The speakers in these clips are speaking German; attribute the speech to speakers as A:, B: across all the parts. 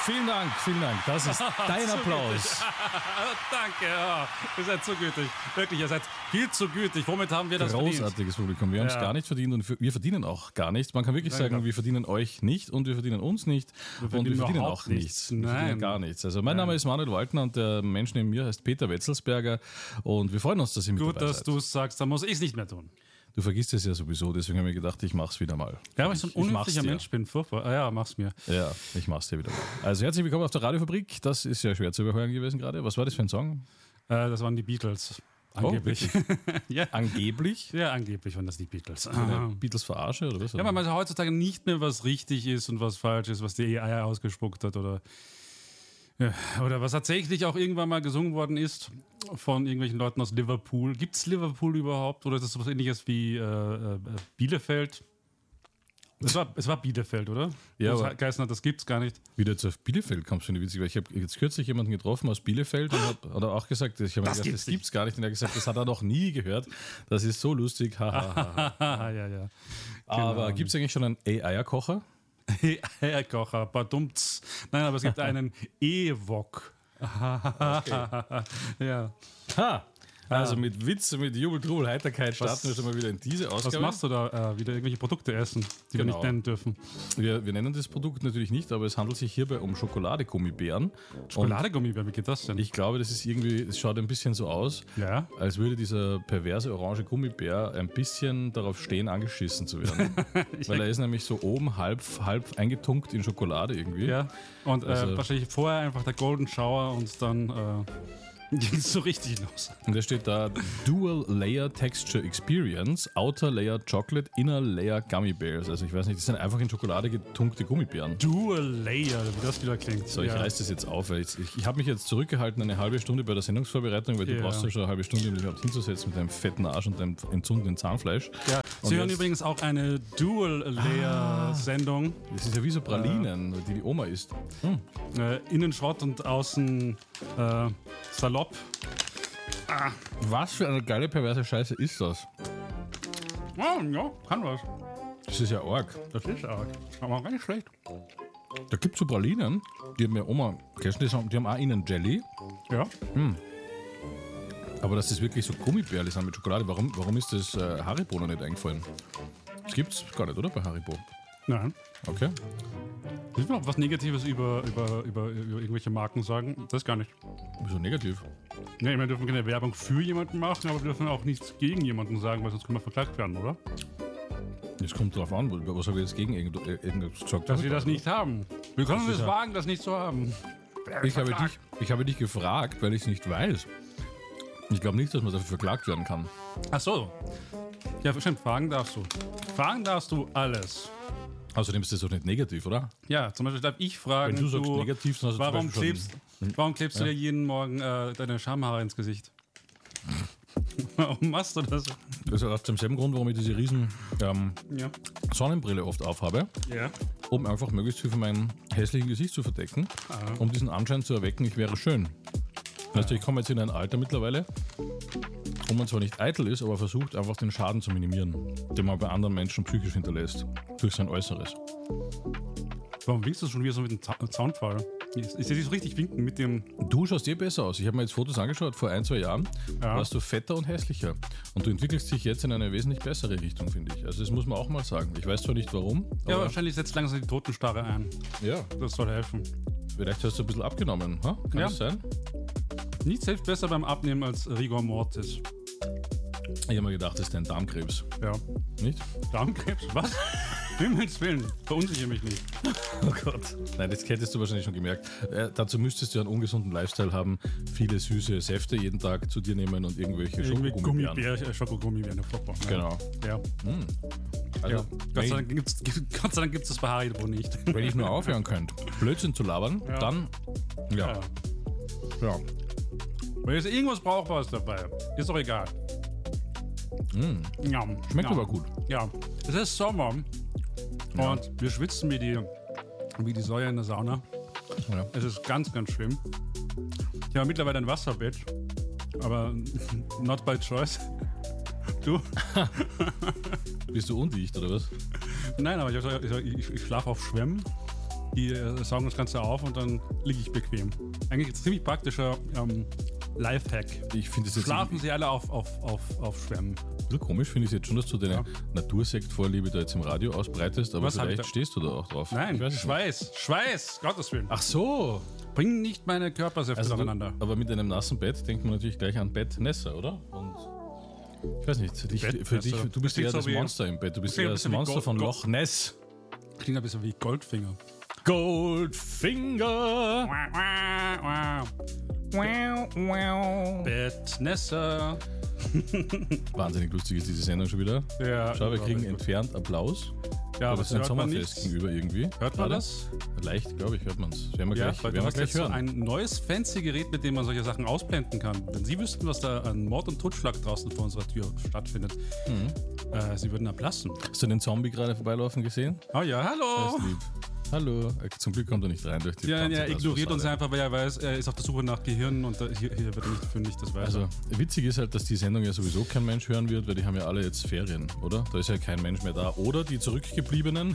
A: Vielen Dank. Das ist dein Applaus.
B: Danke, ja. Ihr seid so gütig. Wirklich, ihr seid viel zu gütig. Womit haben wir das
A: Großartiges Publikum. Wir haben es gar nicht verdient und wir verdienen auch gar nichts. Man kann wirklich sagen, wir verdienen euch nicht und wir verdienen uns nicht und wir verdienen auch nichts. Wir verdienen gar nichts. Also mein Name ist Manuel Waltner und der Mensch neben mir heißt Peter Wetzelsberger und wir freuen uns, dass ihr mit dabei seid.
B: Gut, dass du es sagst, dann muss ich es nicht mehr tun.
A: Du vergisst es ja sowieso, deswegen habe ich gedacht, ich mach's wieder mal.
B: Ja, weil ich so ein unhöflicher Mensch bin. Furchtbar. Ja, mach's mir.
A: Ja, ich mach's dir wieder mal. Also herzlich willkommen auf der Radiofabrik. Das ist ja schwer zu überhören gewesen gerade. Was war das für ein Song?
B: Das waren die Beatles. Angeblich.
A: Oh,
B: ja.
A: Angeblich?
B: Ja, angeblich waren das die Beatles.
A: Beatles-Verarsche oder was?
B: Ja, weil man heutzutage nicht mehr was richtig ist und was falsch ist, was die AI ausgespuckt hat oder was tatsächlich auch irgendwann mal gesungen worden ist von irgendwelchen Leuten aus Liverpool. Gibt es Liverpool überhaupt oder ist das so was Ähnliches wie Bielefeld? Es war Bielefeld, oder?
A: Ja,
B: das geheißen hat, das gibt's gar nicht.
A: Wie du jetzt auf Bielefeld kommst, finde ich witzig, weil ich habe jetzt kürzlich jemanden getroffen aus Bielefeld und hat er auch gesagt, das gibt's gar nicht. Und er hat gesagt, das hat er noch nie gehört. Das ist so lustig. Ja.
B: Genau.
A: Aber gibt es eigentlich schon einen Eierkocher?
B: Eierkocher, badumts. Nein, aber es gibt einen E-Wok.
A: Okay.
B: Ja.
A: Ha! Also mit Witz, mit Jubel, Trubel, Heiterkeit starten wir schon mal wieder in diese Ausgabe.
B: Was machst du da? Wieder irgendwelche Produkte essen, die wir nicht nennen dürfen?
A: Wir nennen das Produkt natürlich nicht, aber es handelt sich hierbei um Schokoladegummibären.
B: Schokoladegummibären, wie geht das denn?
A: Ich glaube, das ist irgendwie, es schaut ein bisschen so aus, als würde dieser perverse orange Gummibär ein bisschen darauf stehen, angeschissen zu werden. Weil er ist nämlich so oben halb eingetunkt in Schokolade irgendwie.
B: Ja, und wahrscheinlich vorher einfach der Golden Shower und dann ging es so richtig los.
A: Und da steht da Dual Layer Texture Experience, Outer Layer Chocolate, Inner Layer Gummy Bears. Also ich weiß nicht, das sind einfach in Schokolade getunkte Gummibären.
B: Dual Layer, wie das wieder klingt.
A: So, ich reiß das jetzt auf, weil ich habe mich jetzt zurückgehalten eine halbe Stunde bei der Sendungsvorbereitung, weil du brauchst ja schon eine halbe Stunde, um dich überhaupt hinzusetzen mit deinem fetten Arsch und deinem entzündeten Zahnfleisch.
B: Ja. Sie hören übrigens auch eine Dual Layer Sendung.
A: Das ist ja wie so Pralinen, die Oma isst.
B: Innen Schrott und außen salopp.
A: Was für eine geile perverse Scheiße ist das?
B: Oh, ja, kann was.
A: Das ist ja arg.
B: Das ist arg. Aber gar nicht schlecht.
A: Da gibt es so Pralinen, die hat mir Oma gegessen, die haben auch innen Jelly.
B: Ja.
A: Aber dass das wirklich so Gummibärle sind mit Schokolade, warum ist das Haribo noch nicht eingefallen? Das gibt's gar nicht, oder? Bei Haribo?
B: Nein.
A: Okay.
B: Willst du noch was Negatives über irgendwelche Marken sagen? Das gar nicht.
A: Wieso negativ?
B: Ja, wir dürfen keine Werbung für jemanden machen, aber wir dürfen auch nichts gegen jemanden sagen, weil sonst können wir verklagt werden, oder?
A: Das kommt drauf an, was habe ich jetzt gegen irgendwas gesagt?
B: Dass wir das nicht haben. Wir können es wagen, das nicht zu haben.
A: Ich habe dich gefragt, weil ich es nicht weiß. Ich glaube nicht, dass man dafür verklagt werden kann.
B: Ach so. Ja, stimmt, fragen darfst du. Fragen darfst du alles.
A: Außerdem ist das doch nicht negativ, oder?
B: Ja, zum Beispiel darf ich fragen,
A: wenn du sagst negativ, dann hast
B: du warum klebst du dir jeden Morgen deine Schamhaare ins Gesicht? Warum machst du das?
A: Also aus demselben Grund, warum ich diese riesen Sonnenbrille oft aufhabe, um einfach möglichst viel von meinem hässlichen Gesicht zu verdecken, um diesen Anschein zu erwecken, ich wäre schön. Weißt du, ich komme jetzt in ein Alter mittlerweile, wo man zwar nicht eitel ist, aber versucht einfach den Schaden zu minimieren, den man bei anderen Menschen psychisch hinterlässt, durch sein Äußeres.
B: Warum winkst du schon wieder so mit dem Zaunpfahl? Ich sehe dich so richtig winken mit dem...
A: Du schaust dir besser aus. Ich habe mir jetzt Fotos angeschaut, vor 1-2 Jahren warst du fetter und hässlicher. Und du entwickelst dich jetzt in eine wesentlich bessere Richtung, finde ich. Also das muss man auch mal sagen. Ich weiß zwar nicht warum.
B: Ja, wahrscheinlich setzt langsam die Totenstarre ein.
A: Ja.
B: Das soll helfen.
A: Vielleicht hast du ein bisschen abgenommen, ha? Kann das sein?
B: Nichts hilft besser beim Abnehmen als Rigor Mortis.
A: Ich habe mir gedacht, das ist dein Darmkrebs.
B: Ja.
A: Nicht?
B: Darmkrebs? Was? Himmels Willen, verunsichere mich nicht.
A: Oh Gott. Nein, das hättest du wahrscheinlich schon gemerkt. Dazu müsstest du einen ungesunden Lifestyle haben, viele süße Säfte jeden Tag zu dir nehmen und irgendwelche Schokogummibären.
B: Schokogummibären,
A: genau.
B: Ja. Also, Gott sei Dank gibt es das bei Haribo nicht.
A: Wenn ich nur aufhören könnte, Blödsinn zu labern, dann ja.
B: Wenn jetzt irgendwas Brauchbares dabei, ist doch egal.
A: Schmeckt aber gut.
B: Ja, es ist Sommer und wir schwitzen wie die Säue in der Sauna. Ja. Es ist ganz, ganz schlimm. Ich habe mittlerweile ein Wasserbett, aber not by choice. Du?
A: Bist du undicht, oder was?
B: Nein, aber ich schlafe auf Schwämmen die saugen das Ganze auf und dann liege ich bequem. Eigentlich ein ziemlich praktischer Lifehack.
A: Ich finde es jetzt
B: Schlafen sie alle auf Schwämmen.
A: ein bisschen komisch, finde ich jetzt schon, dass du deine Natursekt-Vorliebe da jetzt im Radio ausbreitest, aber vielleicht stehst du da auch drauf.
B: Nein, Schweiß, Gottes Willen.
A: Ach so.
B: Bring nicht meine Körpersäfte durcheinander.
A: Aber mit einem nassen Bett denkt man natürlich gleich an Bettnässer, oder? Und ich weiß nicht, für dich, du bist eher das Monster im Bett. Du bist eher das Monster von Loch Ness.
B: Klingt ein bisschen wie Goldfinger.
A: Goldfinger!
B: Bettnässer.
A: Wahnsinnig lustig ist diese Sendung schon wieder.
B: Ja,
A: schau, wir kriegen entfernt Applaus.
B: Ja, aber
A: das ist ein Sommerfest gegenüber irgendwie.
B: Hört man das?
A: Leicht, glaube ich, hört man es. Werden wir gleich,
B: weil du hast jetzt hören. So ein neues fancy Gerät, mit dem man solche Sachen ausblenden kann. Wenn Sie wüssten, was da an Mord und Totschlag draußen vor unserer Tür stattfindet, Sie würden ablassen.
A: Hast du den Zombie gerade vorbeilaufen gesehen?
B: Oh ja, hallo!
A: Das ist lieb. Hallo, zum Glück kommt er nicht rein durch die
B: Ja, er ignoriert uns einfach, weil er weiß, er ist auf der Suche nach Gehirn und hier wird er nicht fündig, das weiß
A: er. Also witzig ist halt, dass die Sendung ja sowieso kein Mensch hören wird, weil die haben ja alle jetzt Ferien, oder? Da ist ja kein Mensch mehr da. Oder die Zurückgebliebenen,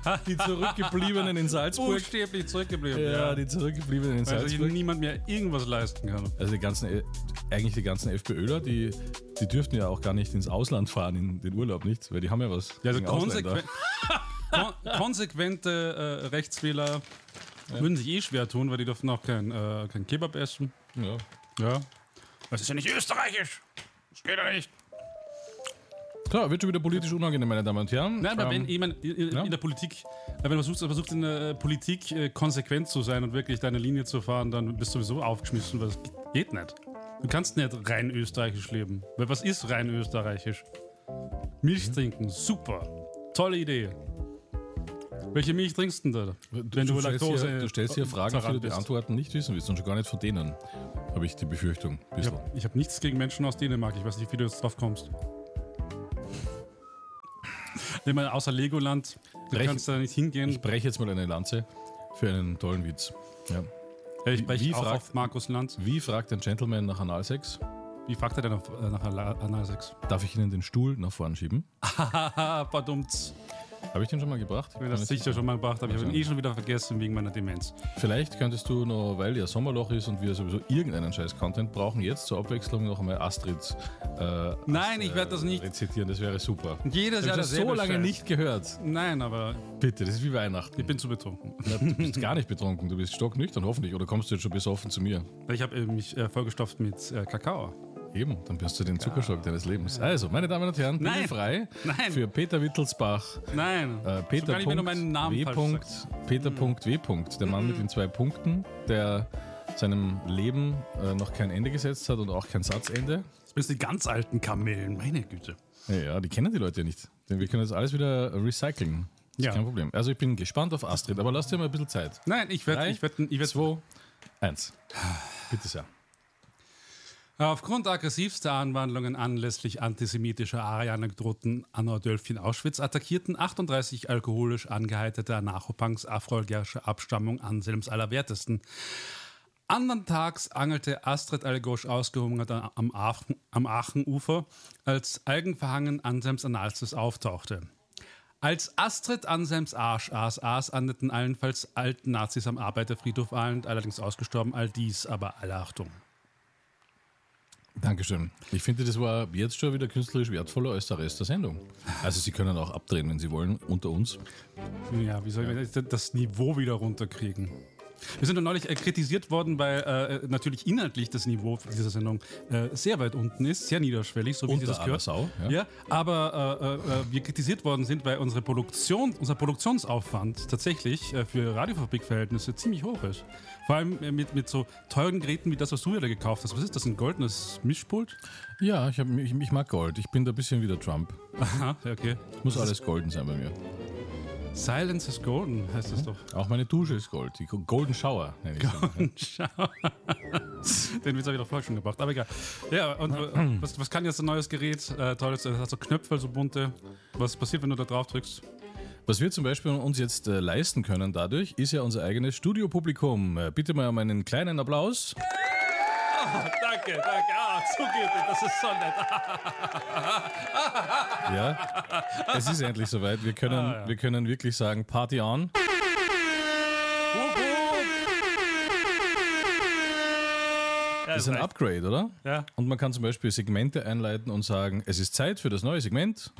A: in Salzburg.
B: Buchstäblich zurückgeblieben.
A: Ja, die Zurückgebliebenen in Salzburg.
B: Weil sich niemand mehr irgendwas leisten kann.
A: Also die ganzen FPÖler, die dürften ja auch gar nicht ins Ausland fahren, in den Urlaub nicht, weil die haben ja was.
B: Ja, also konsequente Rechtswähler würden sich schwer tun, weil die dürfen auch kein Kebab essen. Ja. Das ist ja nicht österreichisch. Das geht ja nicht.
A: Klar, wird schon wieder politisch unangenehm, meine Damen und Herren.
B: Nein, aber wenn jemand in der Politik, wenn du versuchst in der Politik konsequent zu sein und wirklich deine Linie zu fahren, dann bist du sowieso aufgeschmissen, weil das geht nicht. Du kannst nicht rein österreichisch leben. Weil was ist rein österreichisch? Milch trinken, super. Tolle Idee. Welche Milch trinkst du denn da?
A: Du stellst hier Fragen, die du beantworten nicht wissen willst und schon gar nicht von denen. Habe ich die Befürchtung.
B: Ich hab nichts gegen Menschen aus Dänemark. Ich weiß nicht, wie du jetzt drauf kommst. Außer Legoland, du kannst da nicht hingehen.
A: Ich breche jetzt mal eine Lanze für einen tollen Witz. Ja.
B: Ich breche auch auf Markus Lanz.
A: Wie fragt ein Gentleman nach Analsex?
B: Wie fragt er denn nach Analsex?
A: Darf ich Ihnen den Stuhl nach vorn schieben?
B: Hahaha, verdammt.
A: Habe ich den schon mal gebracht?
B: Ich habe das sicher schon mal gebracht, aber ich habe ihn schon wieder vergessen wegen meiner Demenz.
A: Vielleicht könntest du noch, weil ja Sommerloch ist und wir sowieso irgendeinen scheiß Content brauchen, jetzt zur Abwechslung noch einmal Astrid
B: Nein, ich werde das nicht
A: rezitieren, das wäre super.
B: Jedes Jahr das
A: so lange nicht gehört.
B: Nein, aber...
A: Bitte, das ist wie Weihnachten.
B: Ich bin zu betrunken.
A: Ja, du bist gar nicht betrunken, du bist stocknüchtern hoffentlich, oder kommst du jetzt schon besoffen zu mir?
B: Ich habe mich vollgestopft mit Kakao.
A: Eben, dann bist du den Zuckerschock deines Lebens. Also, meine Damen und Herren, frei für Peter Wittelsbach.
B: Nein,
A: Peter.W. Der Mann mit den 2 Punkten, der seinem Leben noch kein Ende gesetzt hat und auch kein Satzende.
B: Das bist die ganz alten Kamellen, meine Güte.
A: Ja, die kennen die Leute ja nicht. Denn wir können das alles wieder recyceln. Das ist kein Problem. Also ich bin gespannt auf Astrid, aber lass dir mal ein bisschen Zeit.
B: Nein, ich werde
A: 2, 1. Bitte sehr.
B: Aufgrund aggressivster Anwandlungen anlässlich antisemitischer Aria-Anekdoten Anno Dölfchen Auschwitz attackierten 38 alkoholisch angeheiterte Anarchopunks afroalgerischer Abstammung Anselms Allerwertesten. Andern Tags angelte Astrid Allgosch ausgehungert am Aachenufer, als algenverhangen Anselms Analstes auftauchte. Als Astrid Anselms Arsch aß, andeten allenfalls alten Nazis am Arbeiterfriedhof Ahlend, allerdings ausgestorben, all dies aber alle Achtung.
A: Dankeschön. Ich finde, das war jetzt schon wieder künstlerisch wertvoller als der Rest der Sendung. Also Sie können auch abdrehen, wenn Sie wollen, unter uns.
B: Ja, wie soll ich das Niveau wieder runterkriegen? Wir sind doch neulich kritisiert worden, weil natürlich inhaltlich das Niveau dieser Sendung sehr weit unten ist, sehr niederschwellig, so wie ich das gehört.
A: Sau,
B: ja, aber wir kritisiert worden sind, weil unser Produktionsaufwand tatsächlich für Radiofabrik-Verhältnisse ziemlich hoch ist. Vor allem mit so teuren Geräten wie das, was du ja da gekauft hast. Was ist das, ein goldenes Mischpult?
A: Ja, ich mag Gold. Ich bin da ein bisschen wie der Trump.
B: Aha, okay.
A: Muss alles golden sein bei mir.
B: Silence is golden, heißt das doch.
A: Auch meine Dusche ist Gold. Die Golden Shower nenne ich
B: Golden Shower. Den Witz habe ich doch vorher schon gebracht. Aber egal. Ja, und was kann jetzt ein neues Gerät? Tolles, das hat so Knöpfe, so bunte. Was passiert, wenn du da drauf drückst?
A: Was wir zum Beispiel uns jetzt leisten können dadurch, ist ja unser eigenes Studiopublikum. Bitte mal um einen kleinen Applaus.
B: Danke. So geht es. Das ist so nett.
A: Ja, es ist endlich soweit. Wir können wirklich sagen, Party on. Das ist ein Upgrade, oder?
B: Ja.
A: Und man kann zum Beispiel Segmente einleiten und sagen, es ist Zeit für das neue Segment.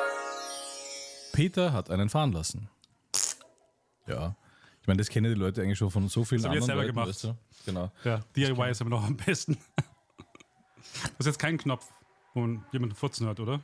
A: Peter hat einen fahren lassen. Ja. Ich meine, das kennen die Leute eigentlich schon von so vielen anderen
B: selber
A: Leuten.
B: gemacht.
A: Weißt du? Genau.
B: Ja, DIY ist aber noch am besten. Das ist jetzt kein Knopf, wo jemand furzen hört, oder?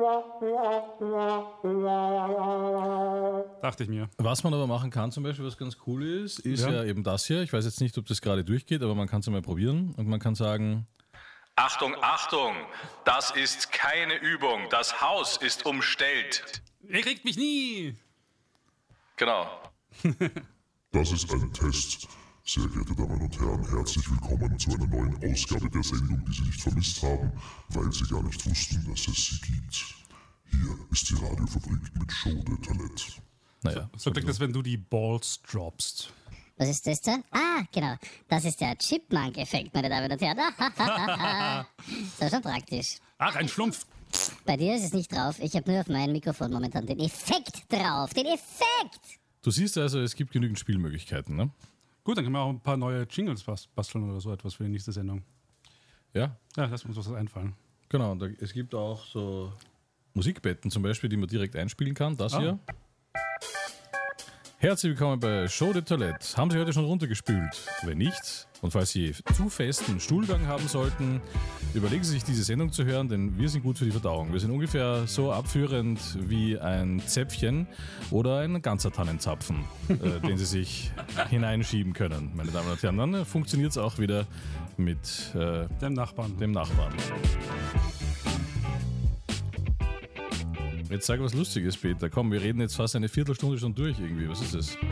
B: Dachte ich mir.
A: Was man aber machen kann zum Beispiel, was ganz cool ist, ja eben das hier. Ich weiß jetzt nicht, ob das gerade durchgeht, aber man kann es mal probieren und man kann sagen:
C: Achtung, Achtung, das ist keine Übung, das Haus ist umstellt.
B: Er kriegt mich nie!
C: Genau.
D: Das ist ein Test. Sehr geehrte Damen und Herren, herzlich willkommen zu einer neuen Ausgabe der Sendung, die Sie nicht vermisst haben, weil Sie gar nicht wussten, dass es sie gibt. Hier ist die Radiofabrik mit Show de Toilette.
A: Naja.
B: So klingt das, wenn du die Balls droppst.
E: Was ist das da? Ah, genau. Das ist der Chipmunk-Effekt, meine Damen und Herren. So schon praktisch.
B: Ach, ein Schlumpf.
E: Bei dir ist es nicht drauf. Ich habe nur auf meinem Mikrofon momentan den Effekt drauf. Den Effekt!
A: Du siehst also, es gibt genügend Spielmöglichkeiten, ne?
B: Gut, dann können wir auch ein paar neue Jingles basteln oder so etwas für die nächste Sendung.
A: Ja.
B: Ja, lass uns was einfallen.
A: Genau, und es gibt auch so Musikbetten zum Beispiel, die man direkt einspielen kann. Das hier. Herzlich willkommen bei Show de Toilette. Haben Sie heute schon runtergespült? Wenn nicht, und falls Sie zu festen Stuhlgang haben sollten, überlegen Sie sich, diese Sendung zu hören, denn wir sind gut für die Verdauung. Wir sind ungefähr so abführend wie ein Zäpfchen oder ein ganzer Tannenzapfen, den Sie sich hineinschieben können, meine Damen und Herren. Dann funktioniert es auch wieder mit
B: Dem Nachbarn.
A: Jetzt sag was Lustiges, Peter. Komm, wir reden jetzt fast eine Viertelstunde schon durch irgendwie. Was ist das?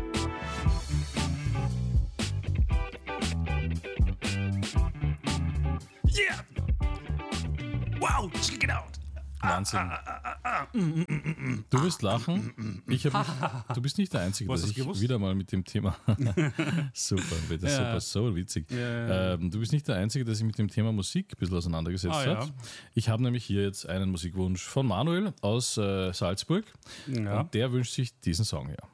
B: Yeah! Wow, check it out!
A: Wahnsinn. Du wirst lachen. Du bist nicht der Einzige, der sich wieder mal mit dem Thema... Super, Peter, super, so witzig. Du bist nicht der Einzige, der sich mit dem Thema Musik ein bisschen auseinandergesetzt hat. Ich habe nämlich hier jetzt einen Musikwunsch von Manuel aus Salzburg. Ja. Und der wünscht sich diesen Song hier.